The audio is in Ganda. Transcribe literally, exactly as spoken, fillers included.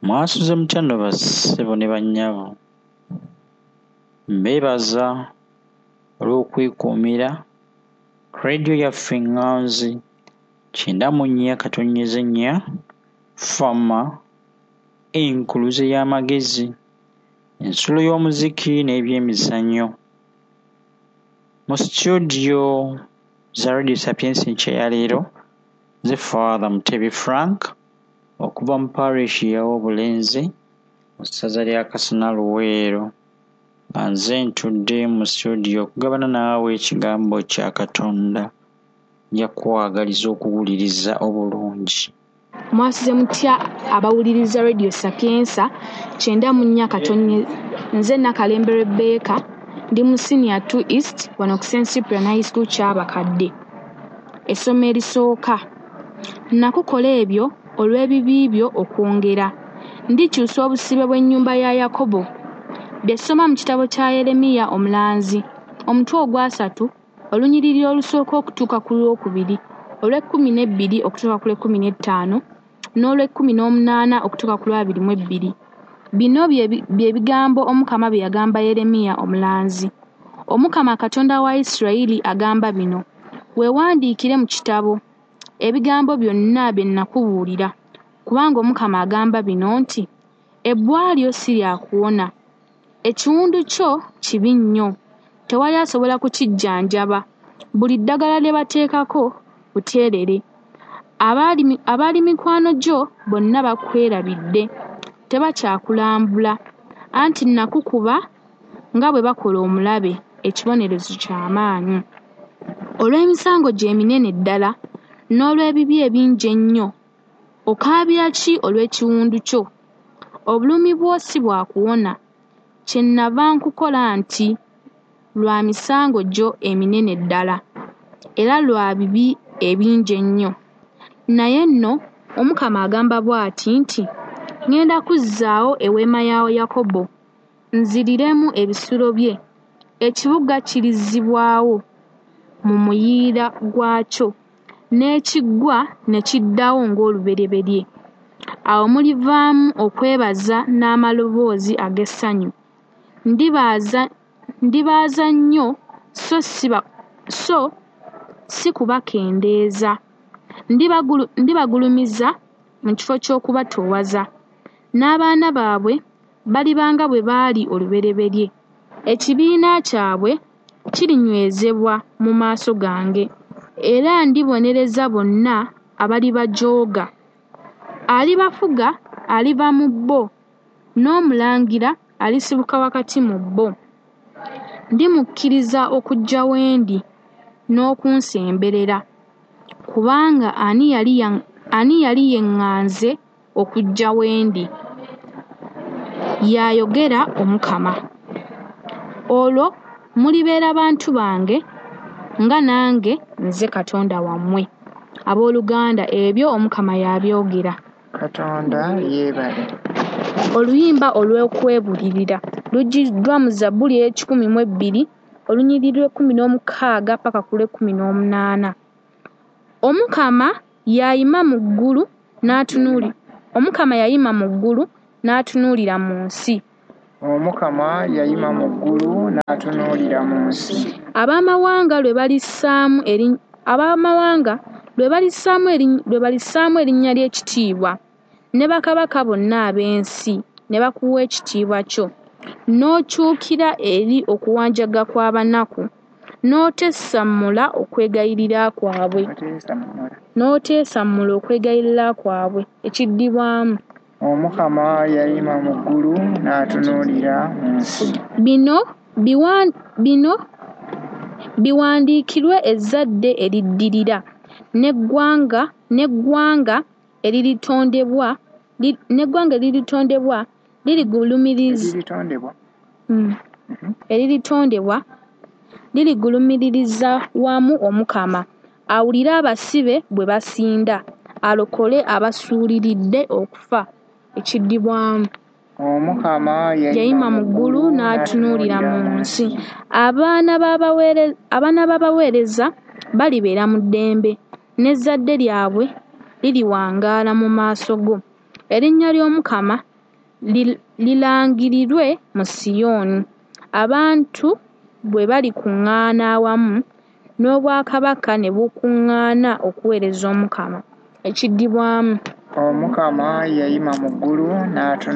Mwasuze mutya nno bassebo ne bannyabo, mbeebaza olw'okwekuumira radio yaffe Ŋŋanzi kyenda mu nnya katonnyeze nnya ffama enkuluze y'amagezi ensulo y'omuziki n'ebyemizannyo. Mu studio za Radio Sapiensi nkya ya leero nze Father Mutebi Frank okuva mu parish ya Obulenzi mu ssaza lya Kasana Luweero, nga nze ntudde mu studio okugabana naawe ekigambo kya Katonda. Nja kwagaliza okuwuliriza obulungi. Mwasize mutya abawuliriza Radio Sapiensa kyenda mu nnya katonye, nze Nakalembe Rebecca ndi mu senior two East wano ku Saint Cyprian High School ky'abakadde. Essomo erisooka nakukola ebyo olw'ebibi byo okwongera ndikyusa obusibe bw'ennyumba ya Yakobo. Byesoma mu kitabo kya Yeremiya omulanzi omutwe ogwasatu olunyiriri olusooka okutuuka ku lwokubiri olw'ekkumi n'ebbiri okutuuka ku lw'ekkumi n'ettaano n'olw'ekkumi n'omunaana okutuuka ku lw'abiri mu ebbiri. Bino bye bigambo Omukama bye yagamba Yeremiya omulanzi. Omukama Katonda wa Isirayiri agamba bino: weewandiikire mu kitabo ebigambo byonna bye nakubuulira, kubanga Omukama agamba bino nti, ebbwa lyo si lya kuwona, ekiwundu kyo kibi nnyo, tewali asobola kukijjanjaba, buli ddagala lye bateekako buteerere. Abaali mikwano gyo bonna bakwerabidde, tebakyakulambula, anti nakukuba nga bwe bakola omulabe, ekibonerezo ky'amaanyi. Olw'emisango gye eminene ddala n'olw'ebibi ebingi ennyo, okaabira ki olw'ekiwundu kyo? Obulumi bwo si bwa kuwona. Kyennava nkukola nti lwa misango gyo eminene ddala era lwa bibi ebingi ennyo. Naye nno Omukama agamba bw'ati nti, ŋŋenda kuzzaawo eweema ya Yakobo, nziriremu ebisulo bye, ekibuga kirizzibwawo mu muyiira gwakyo, n'ekiggwa ne kiddawo ng'olubereberye. Awo mulivaamu okwebaza n'amaloboozi ag'essanyu. Ndibaaza ndibaaza nnyo so siba so si kubakendeeza. Ndibagulu, ndibagulumiza mu kifo ky'okubatoowaza, n'abaana baabwe balibanga bwe baali olubereberye. Ekibiina kyabwe kirinywezebwa mu maaso gange, era ndibonereza bonna abalibajooga. Alibafuga aliva mu bo, n'omulangira alisibuka wakati mu bo. Ndimukkiriza okujja wendi n'okunsemberera, kubanga ani yali ani yali yeŋŋanze okujja wendi? Y'ayogera Omukama. Olwo mulibeera bantu bange nga nange nze Katonda wammwe. Abooluganda, ebyo Omukama y'abyogera. Katonda yeebale. Oluyimba olw'okwebulirira luggiddwa mu Zabbuli ey'ekikumi mu ebbiri olunyiriri lw'ekkumi n'omukaaga paka ku lw'ekkumi n'omunaana. Omukama yayima mu ggulu n'atunuulira Omukama yayima mu ggulu n'atunuulira mu nsi. Omukama yayima mu ggulu n'atunuulira mu nsi. Abamawanga lwe balissaamu eri Abamawanga lwe balissaamu eri lwe balissaamu erinnya ly'ekitiibwa, ne bakabaka bonna ab'ensi ne bakuwa ekitiibwa kyo. N'okyukira eri okuwanjaga kw'abanaku, n'oteesammula okwegayirira kwabwe. N'oteesammula okwegayirira kwabwe ekiddibwamu. Omukama yayima mu ggulu n'atunuulira mu nsi. Bino biwan bino biwandiikirwe ezzadde eriddirira, n'eggwanga n'eggwanga eriritondebwa n'eggwanga eriritondebwa lirigulumiriza mm. eriritondebwa lirigulumiririza wamu Omukama, awulire abasibe bwe basinda, alokole abasuuliridde okufa ekiddibwamu. Omukama yayima mu ggulu n'atunuulira mu nsi. Abaana b'abaweereza abaana b'abaweereza balibeera mu ddembe, n'ezzadde lyabwe liriwangaala mu maaso go. Erinnya ly'Omukama lirangirirwe mu Siyoni. Abantu bwe balikuŋŋaana awamu n'Obwakabaka ne bukuŋŋaana okuweereza Omukama. Ekiddibwamu. Omukama yayima mu ggulu n'atunuulira.